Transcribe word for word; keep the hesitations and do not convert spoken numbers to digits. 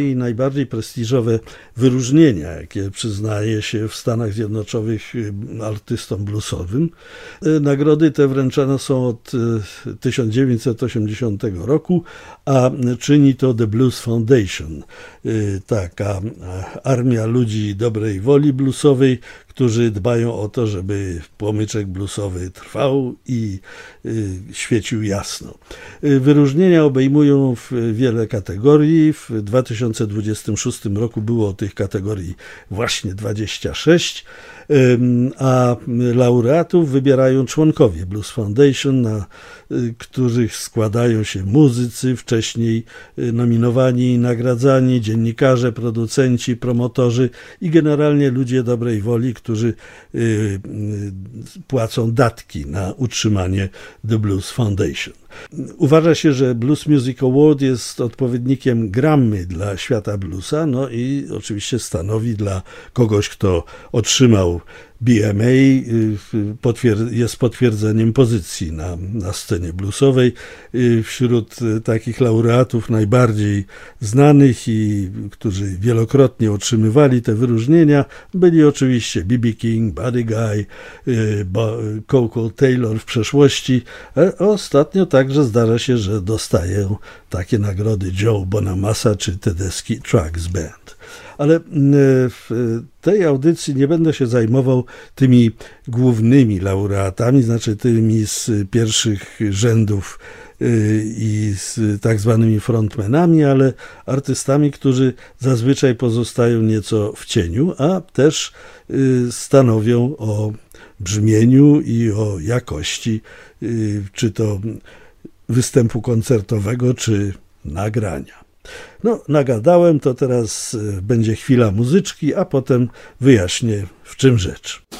I najbardziej prestiżowe wyróżnienia, jakie przyznaje się w Stanach Zjednoczonych artystom bluesowym. Nagrody te wręczane są od tysiąc dziewięćset osiemdziesiątego roku, a czyni to The Blues Foundation, taka armia ludzi dobrej woli bluesowej, którzy dbają o to, żeby płomyczek bluesowy trwał i świecił jasno. Wyróżnienia obejmują wiele kategorii. W dwa tysiące dwudziestym szóstym roku było tych kategorii właśnie dwadzieścia sześć, a laureatów wybierają członkowie Blues Foundation, na których składają się muzycy wcześniej nominowani i nagradzani, dziennikarze, producenci, promotorzy i generalnie ludzie dobrej woli, którzy płacą datki na utrzymanie The Blues Foundation. Uważa się, że Blues Music Award jest odpowiednikiem Grammy dla świata bluesa, no i oczywiście stanowi dla kogoś, kto otrzymał B M A, jest potwierdzeniem pozycji na, na scenie bluesowej. Wśród takich laureatów najbardziej znanych i którzy wielokrotnie otrzymywali te wyróżnienia byli oczywiście B B King, Buddy Guy, Coco Taylor w przeszłości. A ostatnio także zdarza się, że dostają takie nagrody Joe Bonamassa czy Tedeschi Trucks Band. Ale w tej audycji nie będę się zajmował tymi głównymi laureatami, znaczy tymi z pierwszych rzędów i z tak zwanymi frontmenami, ale artystami, którzy zazwyczaj pozostają nieco w cieniu, a też stanowią o brzmieniu i o jakości, czy to występu koncertowego, czy nagrania. No, nagadałem, to teraz będzie chwila muzyczki, a potem wyjaśnię, w czym rzecz.